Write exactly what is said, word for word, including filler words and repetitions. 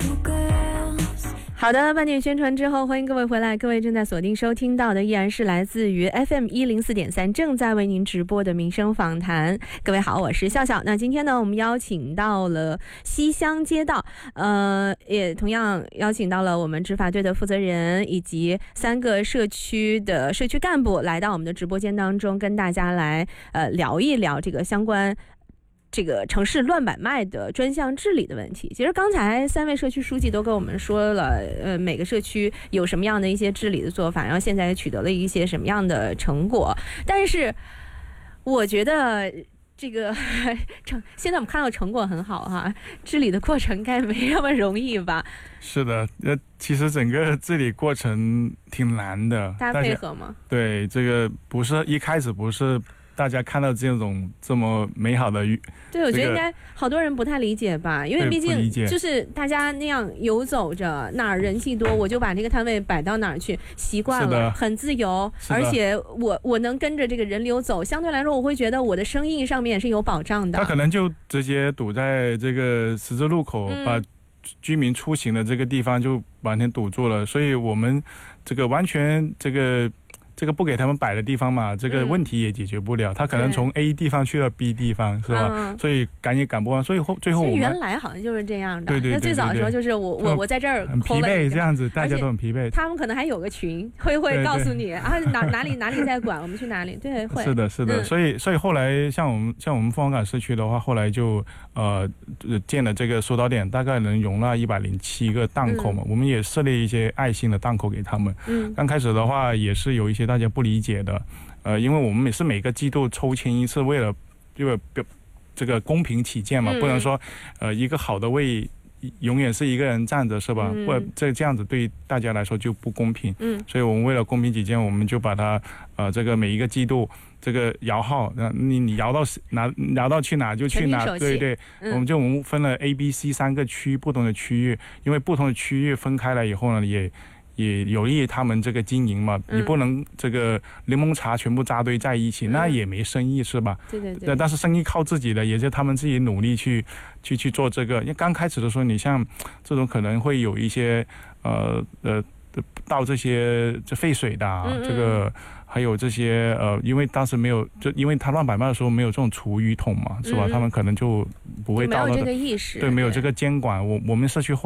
好的，半点宣传之后，欢迎各位回来。各位正在锁定收听到的依然是来自于 F M 一零四点三正在为您直播的民生访谈。各位好，我是笑笑。那今天呢，我们邀请到了西乡街道，呃，也同样邀请到了我们执法队的负责人以及三个社区的社区干部来到我们的直播间当中，跟大家来呃聊一聊这个相关这个城市乱买卖的专项治理的问题。其实刚才三位社区书记都跟我们说了，呃，每个社区有什么样的一些治理的做法，然后现在也取得了一些什么样的成果。但是我觉得这个成现在我们看到成果很好哈，治理的过程应该没那么容易吧？ 是的，呃，其实整个治理过程挺难的， 大家配合吗？ 对，这个不是一开始不是大家看到这种这么美好的， 对，我觉得应该好多人不太理解吧，因为毕竟就是大家那样游走着，哪儿人气多我就把这个摊位摆到哪儿去，习惯了，很自由，而且我我能跟着这个人流走，相对来说我会觉得我的生意上面是有保障的。 他可能就直接堵在这个十字路口，嗯、把居民出行的这个地方就完全堵住了，所以我们这个完全这个。这个不给他们摆的地方嘛，这个问题也解决不了。嗯、他可能从 A 地方去了 B 地方，是吧？嗯、所以赶也赶不完。所以后最后我们原来好像就是这样的。 对对对对对。 那最早的时候就是我我我在这儿很疲惫这样子，大家都很疲惫。 他们可能还有个群，会会告诉你对对啊哪哪里哪里在管，我们去哪里。对，会。 是的，是的。嗯、所以所以后来像我们像我们凤凰岗社区的话，后来就呃建了这个疏导点，大概能容纳一百零七个档口嘛。嗯、我们也设立一些爱心的档口给他们。嗯。刚开始的话也是有一些大家不理解的。呃，因为我们也是每个季度抽签一次，为了这个这个公平起见嘛，嗯、不能说呃一个好的位永远是一个人站着，是吧？嗯、或者这这样子对大家来说就不公平。嗯，所以我们为了公平起见，我们就把它呃这个每一个季度这个摇号，你你摇到哪摇到去哪就去哪，对对。嗯、我们就我们分了 A、B、C 三个区不同的区域，因为不同的区域分开了以后呢，也。也有利于他们这个经营嘛，嗯、你不能这个柠檬茶全部扎堆在一起，嗯、那也没生意是吧？ 对对对。 但是生意靠自己的，也是他们自己努力去去去做这个。因为刚开始的时候，你像这种可能会有一些呃呃倒这些这废水的、啊，嗯嗯这个还有这些呃，因为当时没有，就因为他乱摆卖的时候没有这种厨余桶嘛，是吧？嗯、他们可能就不会倒那个， 没有这个意识， 对，没有这个监管。我我们社区后。